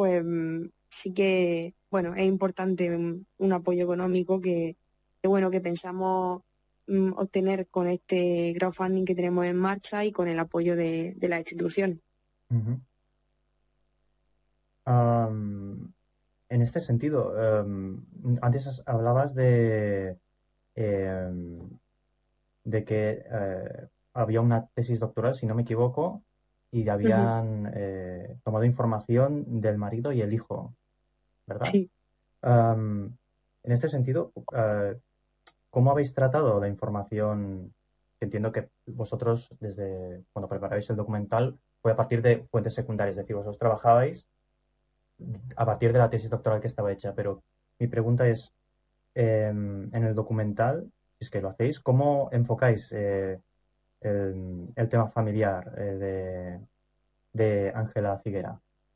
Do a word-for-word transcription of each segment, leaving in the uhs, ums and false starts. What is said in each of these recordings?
pues mm, sí que, bueno, es importante un, un apoyo económico que, que, bueno, que pensamos mm, obtener con este crowdfunding que tenemos en marcha y con el apoyo de, de las instituciones. Ujú. Am, en este sentido, em, antes has- hablabas de, em, de que eh, había una tesis doctoral, si no me equivoco, y Ujú. habían eh, tomado información del marido y el hijo, ¿verdad? Sí. Am, en este sentido, eh, ¿cómo habéis tratado la información? Que entiendo que vosotros, desde cuando preparabais el documental, fue a partir de fuentes secundarias, es decir, vosotros trabajabais a partir de la tesis doctoral que estaba hecha, pero mi pregunta es, eh, en el documental, si es que lo hacéis, ¿cómo enfocáis eh, el, el tema familiar eh, de de Ángela Figuera?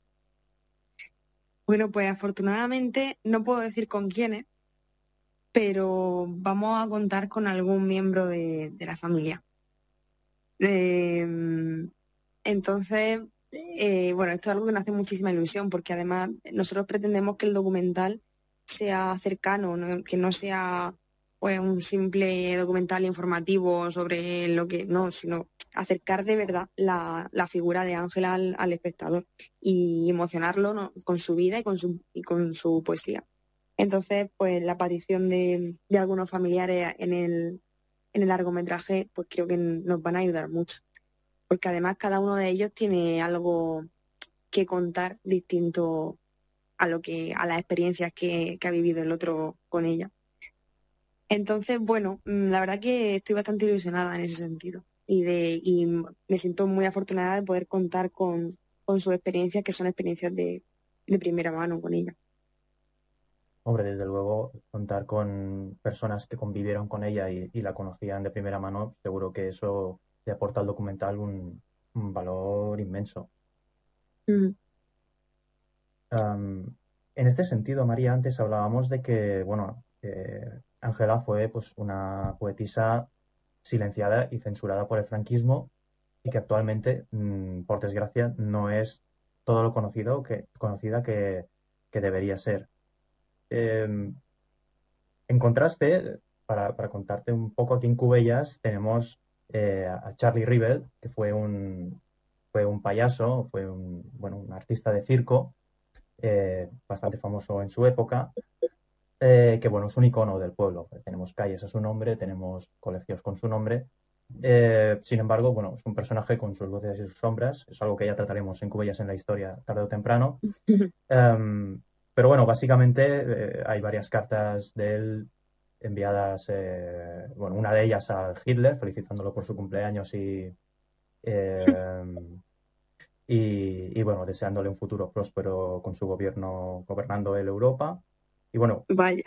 Bueno, pues afortunadamente no puedo decir con quiénes, pero vamos a contar con algún miembro de, de la familia. Eh, entonces, eh, bueno, esto es algo que nos hace muchísima ilusión porque además nosotros pretendemos que el documental sea cercano, ¿no? Que no sea pues un simple documental informativo sobre lo que no, sino acercar de verdad la, la figura de Ángela al, al espectador y emocionarlo, ¿no? Con su vida y con su, y con su poesía. Entonces, pues la aparición de, de algunos familiares en el, en el largometraje, pues creo que nos van a ayudar mucho, porque además cada uno de ellos tiene algo que contar distinto a lo que, a las experiencias que, que ha vivido el otro con ella. Entonces, bueno, mm, la verdad que estoy bastante ilusionada en ese sentido y de, y me siento muy afortunada de poder contar con, con sus experiencias, que son experiencias de, de primera mano con ella. Hombre, desde luego, contar con personas que convivieron con ella y, y la conocían de primera mano, seguro que eso le aporta al documental un, un valor inmenso. Mm. Am, en este sentido, María, antes hablábamos de que, bueno, eh, Ángela fue pues una poetisa silenciada y censurada por el franquismo y que actualmente, mm, por desgracia, no es todo lo conocido que, conocida que, que debería ser. Em, en contraste, para, para contarte un poco, aquí en Cubellas tenemos eh, a Charlie Rivel, que fue un, fue un payaso, fue un, bueno, un artista de circo eh, bastante famoso en su época, eh, que bueno, es un icono del pueblo. Tenemos calles a su nombre, tenemos colegios con su nombre. Eh, sin embargo, bueno, es un personaje con sus luces y sus sombras, es algo que ya trataremos en Cubellas en la historia tarde o temprano. Um, pero bueno, básicamente eh, hay varias cartas de él enviadas, eh, bueno, una de ellas a Hitler, felicitándolo por su cumpleaños y, eh, y, y, bueno, deseándole un futuro próspero con su gobierno gobernando él Europa. Y bueno, Vaya.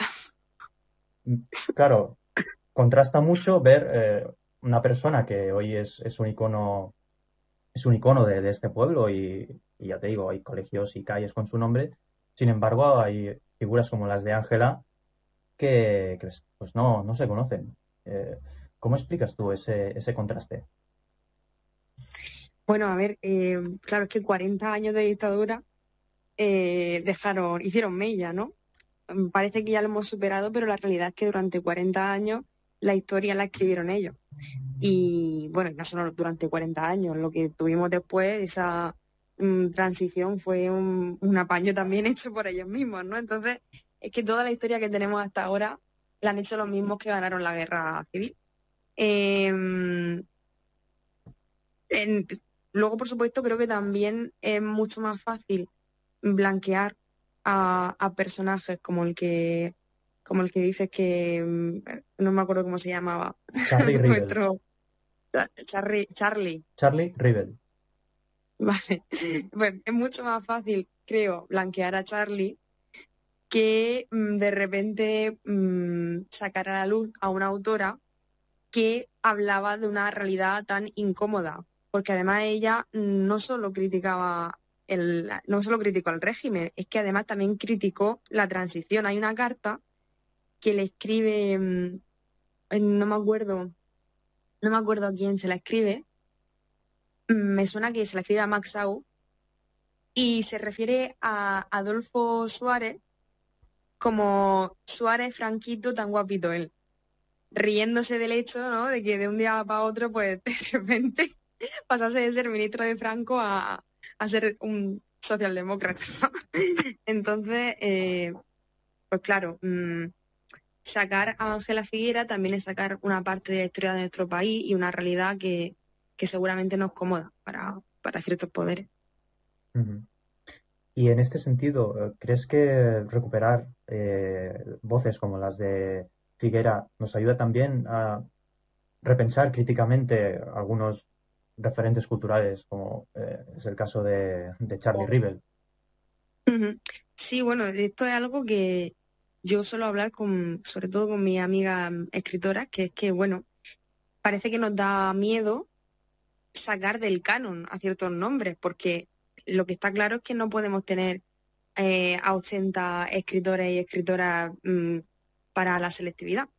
claro, contrasta mucho ver eh, una persona que hoy es, es un icono, es un icono de, de este pueblo y, y ya te digo, hay colegios y calles con su nombre. Sin embargo, hay figuras como las de Ángela que, que, pues no, no se conocen. Eh, ¿cómo explicas tú ese, ese contraste? Bueno, a ver, eh, claro, es que cuarenta años de dictadura eh, dejaron, hicieron mella, ¿no? Mm, Parece que ya lo hemos superado, pero la realidad es que durante cuarenta años la historia la escribieron ellos. Y bueno, no solo durante cuarenta años, lo que tuvimos después, esa mm, transición fue un, un apaño también hecho por ellos mismos, ¿no? Entonces, es que toda la historia que tenemos hasta ahora la han hecho los mismos que ganaron la guerra civil. Em, en- Luego, por supuesto, creo que también es mucho más fácil blanquear a, a personajes como el que como el que dices que mm, no me acuerdo cómo se llamaba Charlie Rivel. nuestro Charlie, Charlie. Charlie Rivel. Vale. Pues es mucho más fácil, creo, blanquear a Charlie que mm, de repente mm, sacar a la luz a una autora que hablaba de una realidad tan incómoda, porque además ella no solo criticaba el, no solo criticó el régimen, es que además también criticó la transición. Hay una carta que le escribe, mm, no me acuerdo, no me acuerdo a quién se la escribe, mm, me suena que se la escribe a Max Sau, y se refiere a Adolfo Suárez como Suárez franquito tan guapito él, riéndose del hecho, ¿no?, de que de un día para otro, pues de repente pasase de ser ministro de Franco a, a ser un socialdemócrata, ¿no? Entonces, eh, pues claro, mmm, sacar a Ángela Figuera también es sacar una parte de la historia de nuestro país y una realidad que, que seguramente no es cómoda para, para ciertos poderes. Uh-huh. Y en este sentido, ¿crees que recuperar eh, voces como las de Figuera nos ayuda también a repensar críticamente algunos referentes culturales, como eh, es el caso de, de Charlie Rivel? Uh-huh. Sí, bueno, esto es algo que yo suelo hablar con, sobre todo con mis amigas escritoras, que es que, bueno, parece que nos da miedo sacar del canon a ciertos nombres, porque lo que está claro es que no podemos tener eh, a ochenta escritores y escritoras mmm, para la selectividad.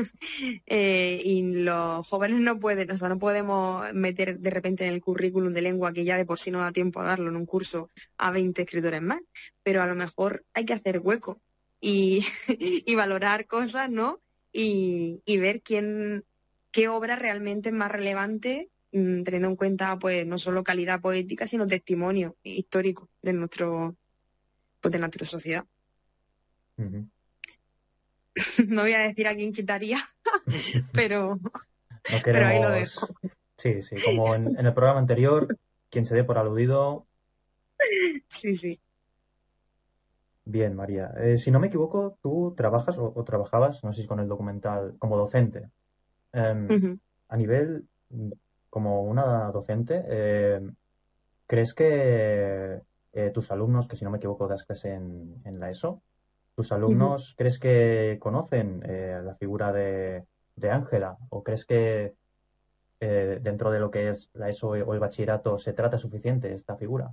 eh, y los jóvenes no pueden, o sea, no podemos meter de repente en el currículum de lengua, que ya de por sí no da tiempo a darlo en un curso, a veinte escritores más, pero a lo mejor hay que hacer hueco y, y valorar cosas, ¿no? Y, y ver quién, qué obra realmente es más relevante, mmm, teniendo en cuenta, pues, no solo calidad poética, sino testimonio histórico de nuestro, pues, de nuestra sociedad. Uh-huh. No voy a decir a quién quitaría, pero, No pero ahí lo dejo. queremos... Sí, sí, como en, en el programa anterior, quien se dé por aludido. Sí, sí. Bien, María. Eh, si no me equivoco, tú trabajas o, o trabajabas, no sé si con el documental, como docente. Em, Uh-huh. a nivel, mm, como una docente, em, ¿crees que eh, tus alumnos, que si no me equivoco das clase en, en la ESO, tus Uh-huh. alumnos, ¿crees que conocen eh, la figura de de Ángela? ¿O crees que eh, dentro de lo que es la ESO o el bachillerato se trata suficiente esta figura?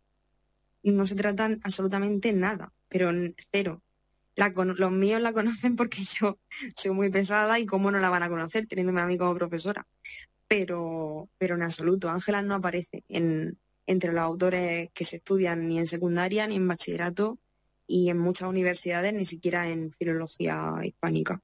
No se tratan absolutamente nada, pero n- cero. La cono- los míos la conocen porque yo soy muy pesada y cómo no la van a conocer teniéndome a mí como profesora. Pero, pero en absoluto, Ángela no aparece en, entre los autores que se estudian ni en secundaria ni en bachillerato y en muchas universidades ni siquiera en filología hispánica.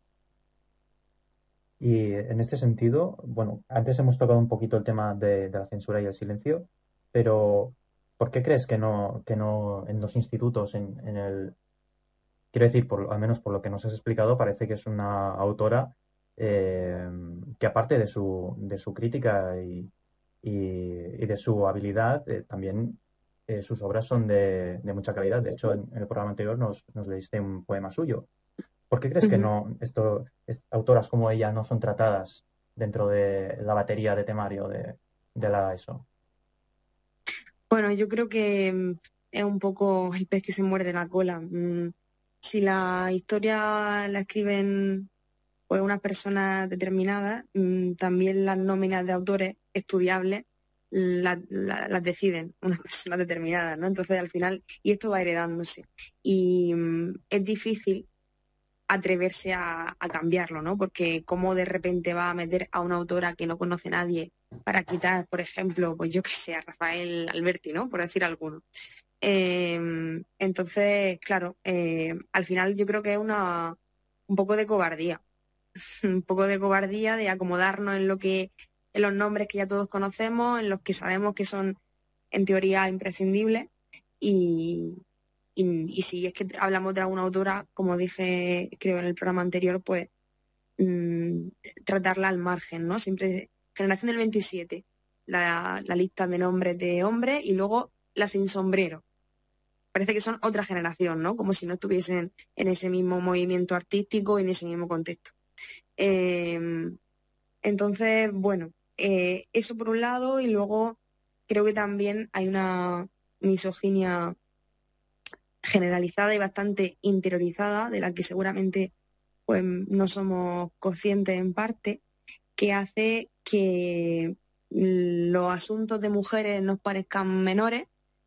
Y en este sentido, bueno, antes hemos tocado un poquito el tema de, de la censura y el silencio, pero ¿por qué crees que no, que no en los institutos, en, en el, quiero decir, por, al menos por lo que nos has explicado, parece que es una autora eh, que aparte de su, de su crítica y, y, y de su habilidad, eh, también eh, sus obras son de, de mucha calidad. De hecho, en, en el programa anterior nos, nos leíste un poema suyo. ¿Por qué crees que Ujú. no, esto, es- autoras como ella no son tratadas dentro de la batería de temario de, de la ESO? Bueno, yo creo que mm, es un poco el pez que se muerde la cola. Mm, Si la historia la escriben pues unas personas determinadas, mm, también las nóminas de autores estudiables la- la- las deciden unas personas determinadas, ¿no? Entonces al final, y esto va heredándose. Y mm, es difícil atreverse a, a cambiarlo, ¿no? Porque cómo de repente va a meter a una autora que no conoce nadie para quitar, por ejemplo, pues yo que sé, a Rafael Alberti, ¿no? Por decir alguno. Eh, entonces, claro, eh, al final yo creo que es una un poco de cobardía, un poco de cobardía de acomodarnos en lo que, en los nombres que ya todos conocemos, en los que sabemos que son en teoría imprescindibles y, y, y si es que hablamos de alguna autora, como dije creo en el programa anterior, pues mmm, tratarla al margen, ¿no? Siempre generación del veintisiete, la, la lista de nombres de hombres y luego la sin sombrero. Parece que son otra generación, ¿no? Como si no estuviesen en ese mismo movimiento artístico y en ese mismo contexto. Eh, entonces, bueno, eh, eso por un lado y luego creo que también hay una misoginia generalizada y bastante interiorizada de la que seguramente pues no somos conscientes en parte, que hace que los asuntos de mujeres nos parezcan menores,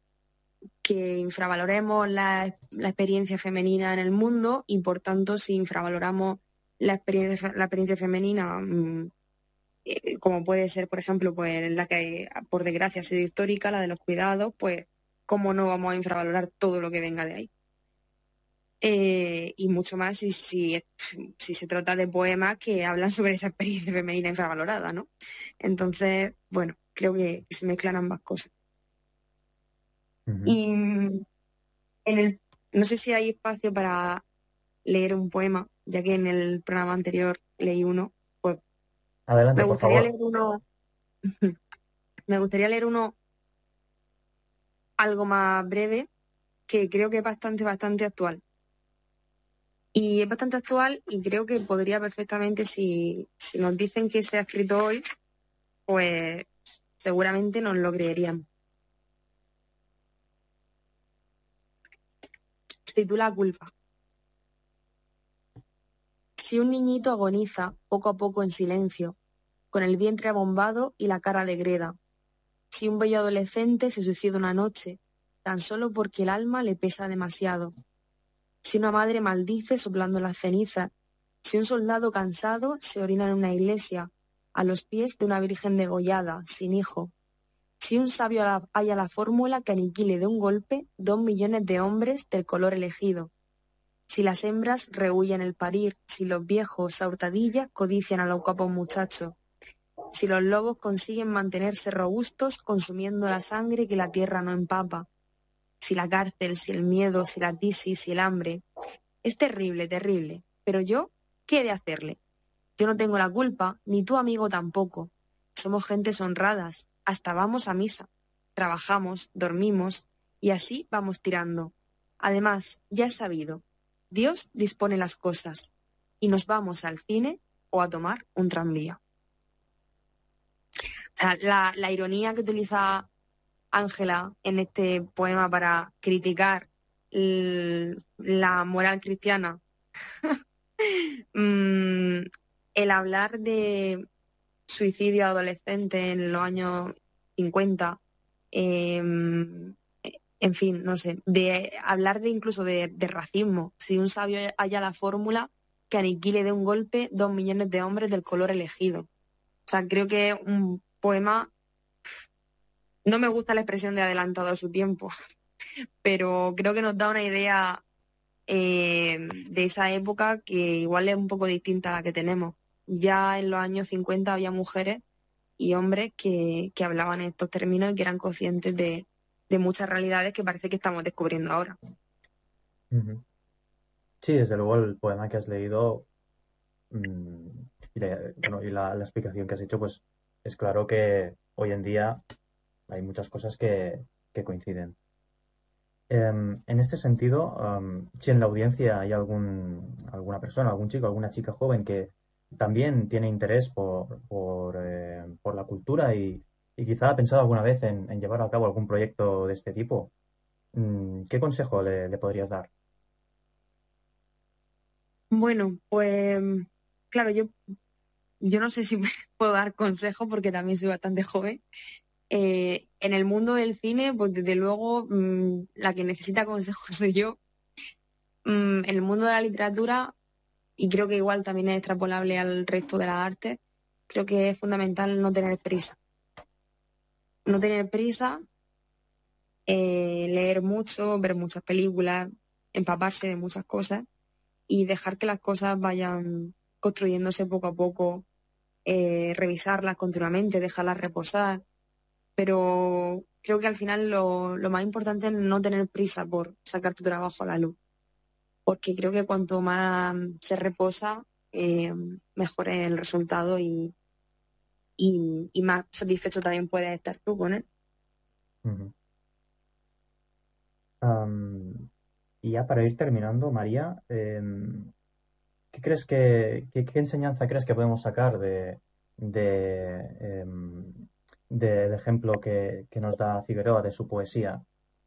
que infravaloremos la, la experiencia femenina en el mundo y por tanto si infravaloramos la experiencia, la experiencia femenina, mmm, eh, como puede ser, por ejemplo, pues la que por desgracia ha sido histórica, la de los cuidados, pues ¿cómo no vamos a infravalorar todo lo que venga de ahí? Eh, y mucho más si, si, si se trata de poemas que hablan sobre esa experiencia femenina infravalorada, ¿no? Entonces, bueno, creo que se mezclan ambas cosas. Uh-huh. Y en el, no sé si hay espacio para leer un poema, ya que en el programa anterior leí uno, pues Adelante, me por gustaría favor. leer uno, me gustaría leer uno algo más breve, que creo que es bastante, bastante actual. Y es bastante actual y creo que podría perfectamente, si, si nos dicen que se ha escrito hoy, pues seguramente nos lo creerían. Se titula Culpa. Si un niñito agoniza poco a poco en silencio, con el vientre abombado y la cara de greda, si un bello adolescente se suicida una noche, tan solo porque el alma le pesa demasiado, si una madre maldice soplando las cenizas, si un soldado cansado se orina en una iglesia, a los pies de una virgen degollada, sin hijo, si un sabio halla la fórmula que aniquile de un golpe dos millones de hombres del color elegido, si las hembras rehuyen el parir, si los viejos a hurtadillas codician a los guapos muchachos, si los lobos consiguen mantenerse robustos consumiendo la sangre que la tierra no empapa, si la cárcel, si el miedo, si la tisis, si el hambre. Es terrible, terrible. Pero yo, ¿qué he de hacerle? Yo no tengo la culpa, ni tu amigo tampoco. Somos gentes honradas, hasta vamos a misa. Trabajamos, dormimos, y así vamos tirando. Además, ya es sabido, Dios dispone las cosas, y nos vamos al cine o a tomar un tranvía. O sea, la, la ironía que utiliza Ángela en este poema para criticar l- la moral cristiana, mm, el hablar de suicidio adolescente en los años cincuenta, eh, en fin, no sé, de hablar de incluso de, de racismo, si un sabio halla la fórmula que aniquile de un golpe dos millones de hombres del color elegido. O sea, creo que es un poema, no me gusta la expresión de adelantado a su tiempo, pero creo que nos da una idea eh, de esa época que igual es un poco distinta a la que tenemos. Ya en los años cincuenta había mujeres y hombres que, que hablaban en estos términos y que eran conscientes de, de muchas realidades que parece que estamos descubriendo ahora. Uh-huh. Sí, desde luego el poema que has leído mmm, y, la, bueno, y la, la explicación que has hecho, pues es claro que hoy en día hay muchas cosas que, que coinciden. Um, en este sentido, um, si en la audiencia hay algún, alguna persona, algún chico, alguna chica joven que también tiene interés por, por, eh, por la cultura y, y quizá ha pensado alguna vez en, en llevar a cabo algún proyecto de este tipo, um, ¿qué consejo le, le podrías dar? Bueno, pues claro, yo, yo no sé si puedo dar consejos porque también soy bastante joven. Eh, en el mundo del cine, pues desde luego mmm, la que necesita consejos soy yo. Mm, en el mundo de la literatura, y creo que igual también es extrapolable al resto de las artes, creo que es fundamental no tener prisa. No tener prisa, eh, leer mucho, ver muchas películas, empaparse de muchas cosas y dejar que las cosas vayan construyéndose poco a poco, eh, revisarlas continuamente, dejarlas reposar. Pero creo que al final lo, lo más importante es no tener prisa por sacar tu trabajo a la luz, porque creo que cuanto más se reposa, eh, mejor es el resultado y, y, y más satisfecho también puedes estar tú con él. Uh-huh. Um, y ya para ir terminando, María, um, ¿qué crees que, qué, qué enseñanza crees que podemos sacar de, de, em, del ejemplo que, que nos da Figueroa de su poesía?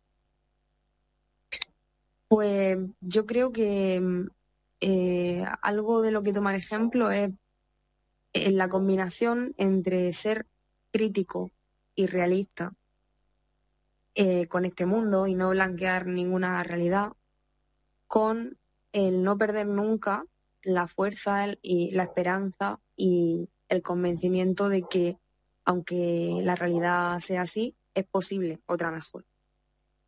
Pues yo creo que eh, algo de lo que tomar ejemplo es en la combinación entre ser crítico y realista eh, con este mundo y no blanquear ninguna realidad, con el no perder nunca la fuerza y la esperanza y el convencimiento de que, aunque la realidad sea así, es posible otra mejor.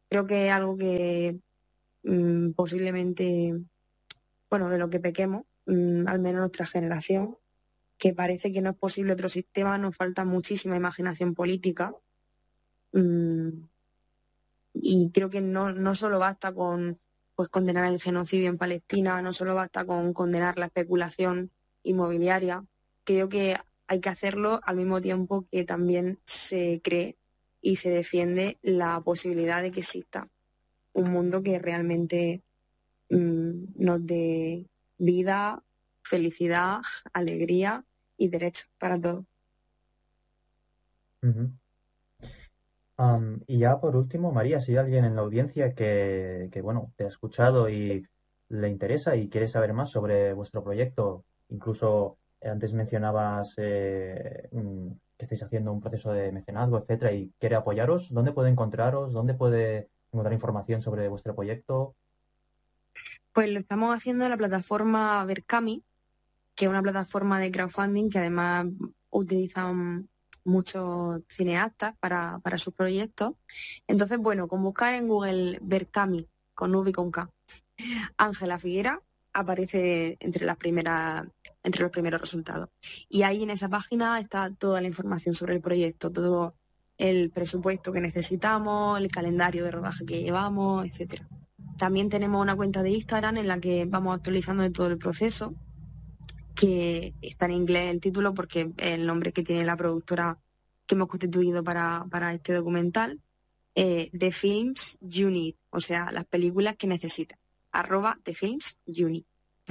Creo que es algo que mmm, posiblemente, bueno, de lo que pequemos, mmm, al menos nuestra generación, que parece que no es posible otro sistema, nos falta muchísima imaginación política. Mmm, y creo que no, no solo basta con pues condenar el genocidio en Palestina, no solo basta con condenar la especulación inmobiliaria, creo que hay que hacerlo al mismo tiempo que también se cree y se defiende la posibilidad de que exista un mundo que realmente mmm, nos dé vida, felicidad, alegría y derechos para todos. Uh-huh. Um, y ya por último, María, si hay alguien en la audiencia que, que, bueno, te ha escuchado y le interesa y quiere saber más sobre vuestro proyecto, incluso eh, antes mencionabas eh, mm, que estáis haciendo un proceso de mecenazgo, etcétera, y quiere apoyaros, ¿dónde puede encontraros? ¿Dónde puede encontrar información sobre vuestro proyecto? Pues lo estamos haciendo en la plataforma Berkami, que es una plataforma de crowdfunding que además utilizan muchos cineastas para, para sus proyectos. Entonces, bueno, con buscar en Google Berkami, con V y con K, Ángela Figuera, aparece entre las primeras, entre los primeros resultados. Y ahí en esa página está toda la información sobre el proyecto, todo el presupuesto que necesitamos, el calendario de rodaje que llevamos, etcétera. También tenemos una cuenta de Instagram en la que vamos actualizando de todo el proceso, que está en inglés el título porque es el nombre que tiene la productora que hemos constituido para, para este documental, eh, The Films Unit, o sea, las películas que necesitan, arroba The Films Unit.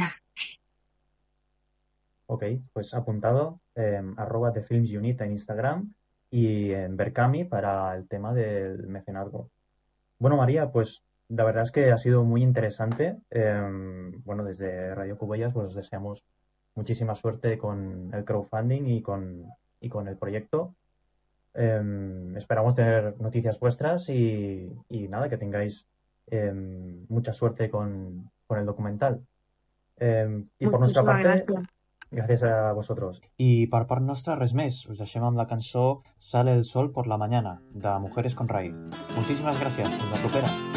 Ok, pues apuntado, eh, arroba The Films Unit en Instagram y en Berkami para el tema del mecenazgo. Bueno, María, pues la verdad es que ha sido muy interesante. Eh, bueno, desde Radio Cubellas pues os deseamos muchísima suerte con el crowdfunding y con, y con el proyecto. Eh, esperamos tener noticias vuestras y, y nada, que tengáis eh, mucha suerte con, con el documental. Eh, y por nuestra Muchísimas parte, gracias. gràcies a vosotros. I per part nostra, res més. Us deixem amb la cançó Sale el sol por la mañana, de Mujeres con Raíz. Moltíssimes gràcies. Fins la propera.